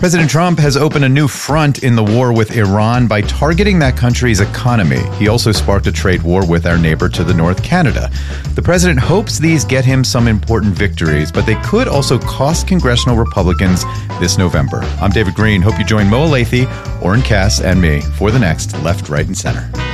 President Trump has opened a new front in the war with Iran by targeting that country's economy. He also sparked a trade war with our neighbor to the north, Canada. The president hopes these get him some important victories, but they could also cost congressional Republicans this November. I'm David Green. Hope you join Mo Elleithee, Oren Cass, and me for the next Left, Right, and Center.